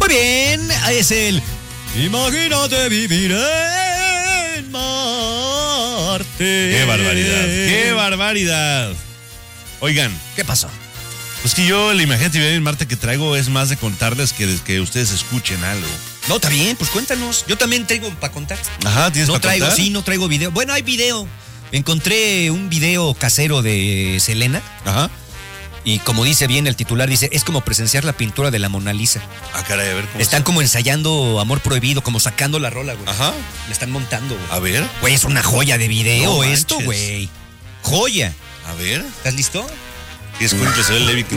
Muy bien, es el Imagínate vivir en Marte. ¡Qué barbaridad! ¡Qué barbaridad! Oigan. ¿Qué pasó? Pues que yo la Imagínate vivir en Marte que traigo es más de contarles que ustedes escuchen algo. No, está bien, pues cuéntanos. Yo también traigo para contar. Ajá, ¿tienes para traigo, contar? Sí, no traigo video. Bueno, hay video. Encontré un video casero de Selena. Ajá. Y como dice bien el titular, dice, es como presenciar la pintura de la Mona Lisa. Ah, caray, a ver cómo Están está. como ensayando Amor Prohibido, como sacando la rola, güey. Ajá. La están montando, güey. A ver. Güey, es una joya de video No esto, manches. güey. Joya. A ver. ¿Estás listo? Y es que se ve el Levi que